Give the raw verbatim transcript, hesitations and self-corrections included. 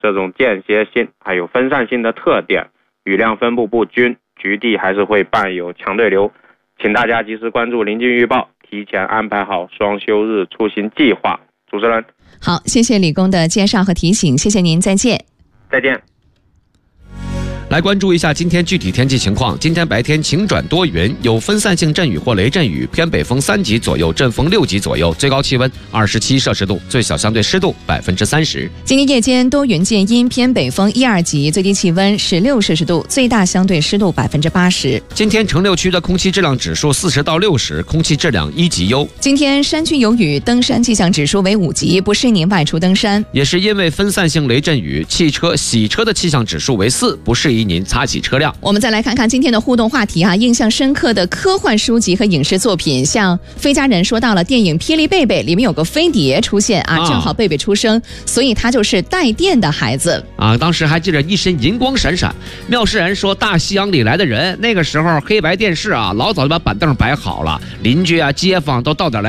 这种间歇性还有分散性的特点，雨量分布不均，局地还是会伴有强对流，请大家及时关注临近预报，提前安排好双休日出行计划。主持人， 好，谢谢李工的介绍和提醒，谢谢您，再见。 再见。 来关注一下今天具体天气情况。今天白天晴转多云，有分散性阵雨或雷阵雨，偏北风三级左右，阵风六级左右，最高气温二十七摄氏度，最小相对湿度百分之三十。 今天夜间多云见阴，偏北风一二级，最低气温十六摄氏度，最大相对湿度百分之八十。 今天城六区的空气质量指数四十到六十，空气质量一级优。 今天山区有雨，登山气象指数为五级，不适宜您外出登山。 也是因为分散性雷阵雨，汽车洗车的气象指数为四，不适宜您擦洗车辆。 我们再来看看今天的互动话题啊，印象深刻的科幻书籍和影视作品，像飞家人说到了电影《霹雳贝贝》里面有个飞碟出现啊，正好贝贝出生，所以他就是带电的孩子啊。当时还记着一身银光闪闪。妙诗人说大西洋里来的人，那个时候黑白电视啊，老早就把板凳摆好了，邻居啊街坊都到点来